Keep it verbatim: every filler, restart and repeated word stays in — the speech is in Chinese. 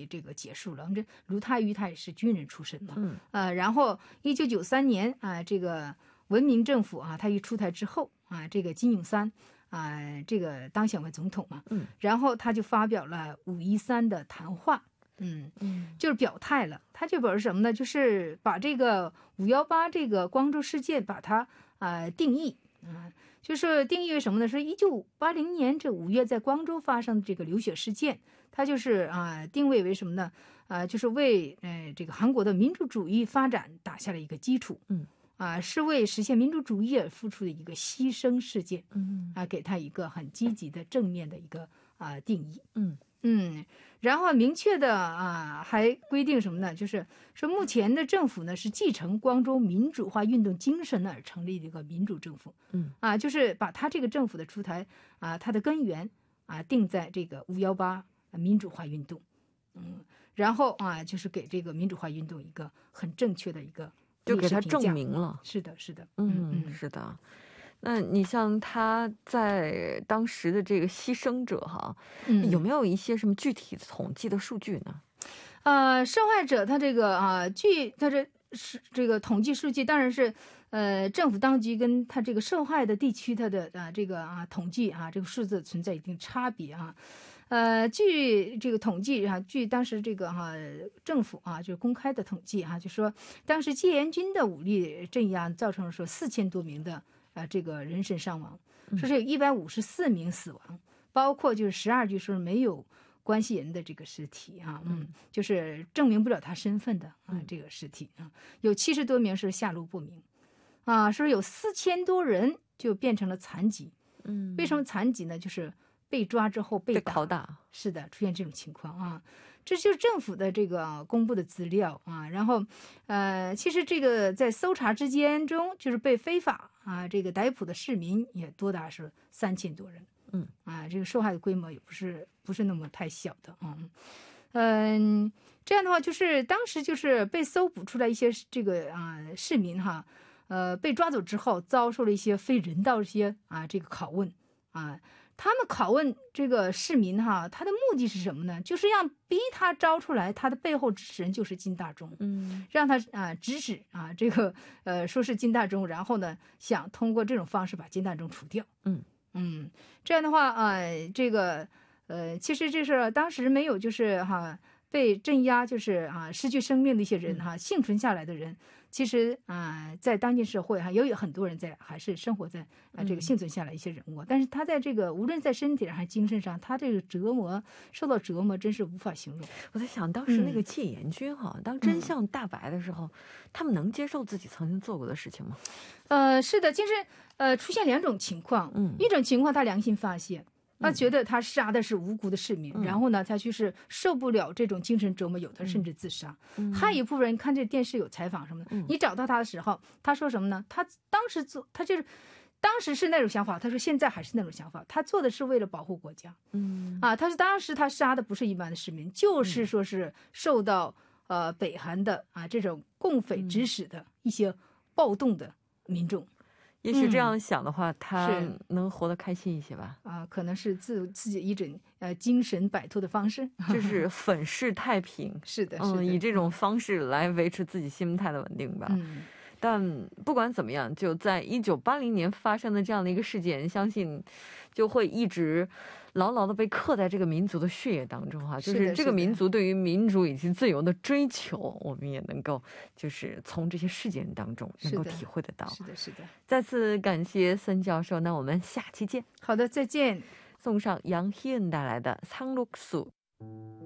这个结束了。这卢泰愚他也是军人出身嘛，嗯，呃，然后一九九三年啊，这个文明政府啊，他一出台之后啊，这个金泳三啊，这个当选为总统嘛，嗯，然后他就发表了五一三的谈话。嗯嗯，就是表态了。他这本是什么呢？就是把这个五幺八这个光州事件，把它啊、呃、定义啊、呃，就是定义为什么呢？是一九八零年这五月在光州发生的这个流血事件，它就是啊、呃、定位为什么呢？啊、呃，就是为呃这个韩国的民主主义发展打下了一个基础。嗯。啊，是为实现民主主义而付出的一个牺牲事件。嗯。啊，给他一个很积极的正面的一个啊、呃、定义。嗯。嗯，然后明确的啊，还规定什么呢？就是说，目前的政府呢是继承光州民主化运动精神而成立的一个民主政府。嗯，啊，就是把他这个政府的出台啊，它的根源啊定在这个五幺八民主化运动。嗯，然后啊，就是给这个民主化运动一个很正确的一个就给他证明了。 是的，是的， 嗯嗯，是的。那你像他在当时的这个牺牲者哈，嗯、有没有一些什么具体统计的数据呢？ 呃，受害者他这个啊，据他这是这个统计数据，当然是呃政府当局跟他这个受害的地区他的啊这个啊统计啊这个数字存在一定差别啊。呃，据这个统计啊，据当时这个哈、啊、政府啊就公开的统计哈、啊，就说当时戒严军的武力镇压造成了说四千多名的。啊，这个人身伤亡，说是有一百五十四名死亡，嗯、包括就是十二具说是没有关系人的这个尸体啊，嗯，就是证明不了他身份的啊这个尸体啊，有七十多名是下落不明，啊，说有四千多人就变成了残疾，嗯，为什么残疾呢？就是被抓之后被打， 拷打，是的，出现这种情况啊。这就是政府的这个公布的资料啊，然后，呃，其实这个在搜查之间中，就是被非法啊这个逮捕的市民也多达是三千多人，嗯啊，这个受害的规模也不是不是那么太小的啊，嗯、呃，这样的话就是当时就是被搜捕出来一些这个啊市民哈，呃，被抓走之后遭受了一些非人道一些啊这个拷问啊。他们拷问这个市民哈，他的目的是什么呢？就是让逼他招出来，他的背后支持人就是金大中，嗯，让他啊指使啊这个呃说是金大中，然后呢想通过这种方式把金大中除掉，嗯嗯，这样的话啊、呃、这个呃其实这是当时没有就是哈。被镇压就是啊失去生命的一些人哈，幸存下来的人，其实啊在当今社会哈，也有很多人在还是生活在啊这个幸存下来一些人物，但是他在这个无论在身体上还是精神上，他这个折磨受到折磨真是无法形容。 我在想当时那个戒严军哈，当真相大白的时候，他们能接受自己曾经做过的事情吗？ 呃，是的，其实呃出现两种情况，嗯，一种情况他良心发现。他觉得他杀的是无辜的市民，嗯、然后呢，他就是受不了这种精神折磨，有的甚至自杀。嗯、还有一部分人看这电视有采访什么的，嗯、你找到他的时候，他说什么呢？他当时做，他就是当时是那种想法，他说现在还是那种想法，他做的是为了保护国家。嗯啊，他是当时他杀的不是一般的市民，就是说是受到呃北韩的啊这种共匪指使的一些暴动的民众。 也许这样想的话，嗯、他能活得开心一些吧？ 啊，可能是自自己一种呃精神摆脱的方式， 就是粉饰太平。 是的， 嗯，以这种方式来维持自己心态的稳定吧。嗯。但不管怎么样，就在一九八零年发生的这样的一个事件，相信就会一直牢牢的被刻在这个民族的血液当中哈。就是这个民族对于民主以及自由的追求，我们也能够就是从这些事件当中能够体会得到。 是的，是的。 再次感谢孙教授，那我们下期见。 好的，再见。 送上杨希恩带来的《苍鹭树》。